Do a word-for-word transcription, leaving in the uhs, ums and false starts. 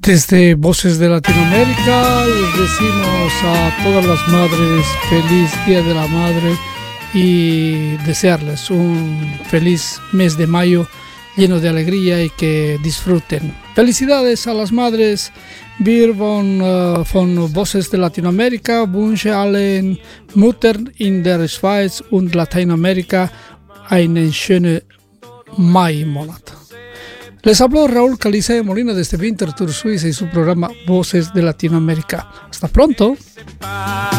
Desde Voces de Latinoamérica les decimos a todas las madres feliz Día de la Madre y desearles un feliz mes de mayo lleno de alegría y que disfruten. Felicidades a las madres. Wir von, uh, von Voces de Latinoamérica wünschen allen Müttern in der Schweiz und Lateinamerika einen schönen Mai-Monat. Les habló Raúl Caliza de Molina desde Winterthur, Suiza, y su programa Voces de Latinoamérica. Hasta pronto.